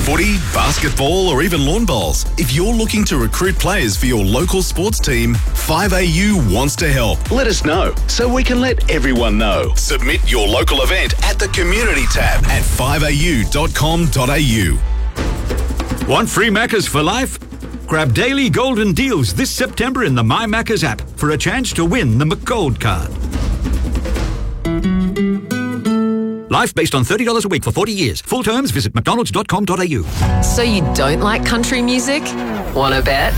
Footy, basketball or even lawn bowls. If you're looking to recruit players for your local sports team, 5AU wants to help. Let us know so we can let everyone know. Submit your local event at the Community tab at 5au.com.au. Want free Maccas for life? Grab daily golden deals this September in the My Maccas app for a chance to win the McGold card. Life based on $30 a week for 40 years. Full terms, visit mcdonalds.com.au. So you don't like country music? Wanna bet?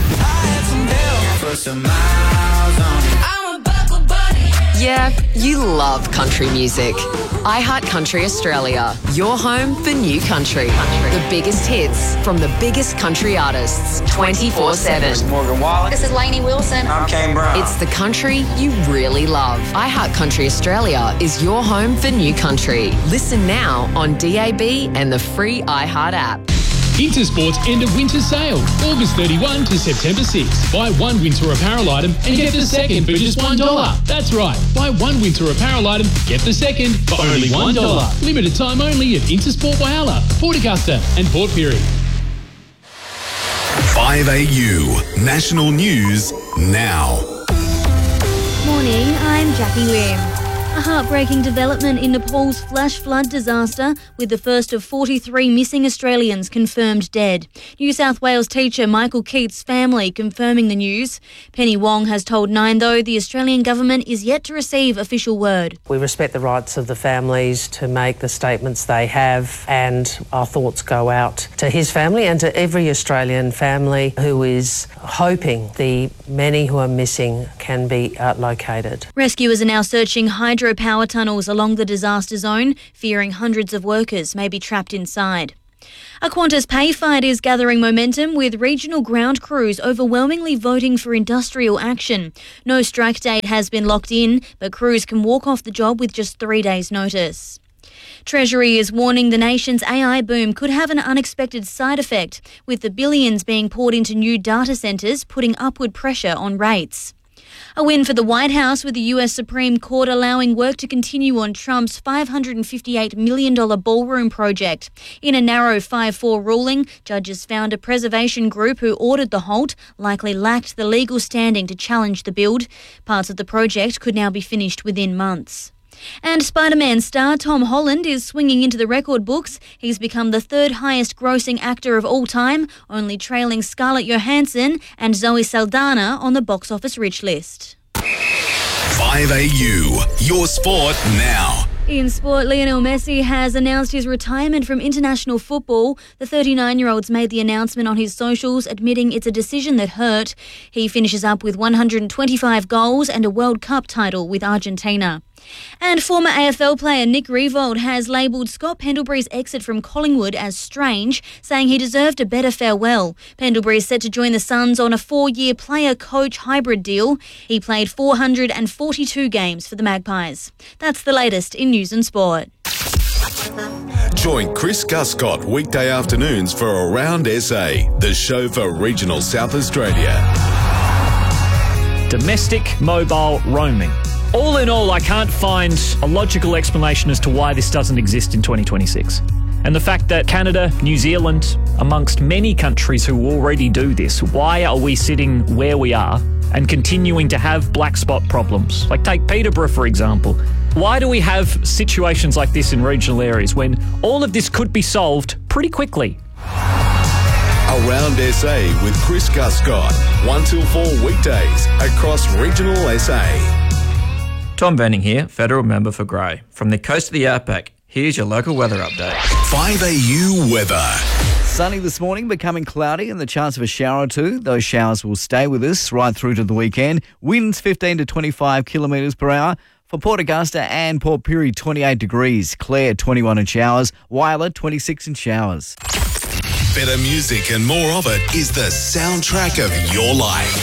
Yeah, you love country music. iHeart Country Australia, your home for new country. The biggest hits from the biggest country artists, 24/7. This is Morgan Wallen. This is Lainey Wilson. I'm Kane Brown. It's the country you really love. iHeart Country Australia is your home for new country. Listen now on DAB and the free iHeart app. Intersport's end of winter sale, August 31 to September 6. Buy one winter apparel item and get the second for just $1. That's right, buy one winter apparel item, get the second for only $1. Limited time only at Intersport Whyalla, Port Augusta and Port Pirie. 5AU National News now. Morning, I'm Jackie Wim. A heartbreaking development in Nepal's flash flood disaster, with the first of 43 missing Australians confirmed dead. New South Wales teacher Michael Keith's family confirming the news. Penny Wong has told Nine, though, the Australian government is yet to receive official word. We respect the rights of the families to make the statements they have, and our thoughts go out to his family and to every Australian family who is hoping the many who are missing can be located. Rescuers are now searching hydropower tunnels along the disaster zone, fearing hundreds of workers may be trapped inside. A Qantas pay fight is gathering momentum, with regional ground crews overwhelmingly voting for industrial action. No strike date has been locked in, but crews can walk off the job with just 3 days' notice. Treasury is warning the nation's AI boom could have an unexpected side effect, with the billions being poured into new data centres putting upward pressure on rates. A win for the White House, with the US Supreme Court allowing work to continue on Trump's $558 million ballroom project. In a narrow 5-4 ruling, judges found a preservation group who ordered the halt likely lacked the legal standing to challenge the build. Parts of the project could now be finished within months. And Spider-Man star Tom Holland is swinging into the record books. He's become the third highest grossing actor of all time, only trailing Scarlett Johansson and Zoe Saldana on the box office rich list. 5AU, your sport now. In sport, Lionel Messi has announced his retirement from international football. The 39-year-old's made the announcement on his socials, admitting it's a decision that hurt. He finishes up with 125 goals and a World Cup title with Argentina. And former AFL player Nick Riewoldt has labelled Scott Pendlebury's exit from Collingwood as strange, saying he deserved a better farewell. Pendlebury is set to join the Suns on a 4-year player-coach hybrid deal. He played 442 games for the Magpies. That's the latest in news and sport. Join Chris Guscott weekday afternoons for Around SA, the show for regional South Australia. Domestic mobile roaming. All in all, I can't find a logical explanation as to why this doesn't exist in 2026. And the fact that Canada, New Zealand, amongst many countries who already do this, why are we sitting where we are and continuing to have black spot problems? Like take Peterborough, for example. Why do we have situations like this in regional areas when all of this could be solved pretty quickly? Around SA with Chris Guscott, 1 till 4 weekdays across regional SA. Tom Venning here, Federal Member for Grey. From the coast of the Outback, here's your local weather update. 5AU weather. Sunny this morning, becoming cloudy and the chance of a shower or two. Those showers will stay with us right through to the weekend. Winds 15 to 25 kilometres per hour. For Port Augusta and Port Pirie, 28 degrees. Clare, 21 in showers. Whyalla, 26 in showers. Better music and more of it is the soundtrack of your life.